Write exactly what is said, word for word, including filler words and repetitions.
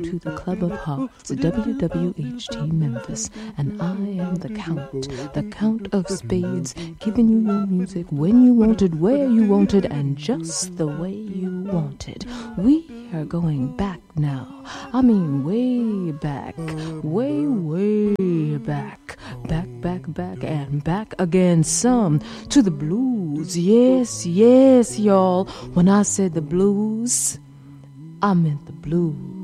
to the Club of Hearts, W W H T Memphis, and I am the Count, the Count of Spades, giving you your music when you want it, where you want it, and just the way you want it. We are going back now. I mean way back, way, way back, back, back, back, and back again some to the blues. Yes, yes, y'all. When I said the blues, I meant the blues.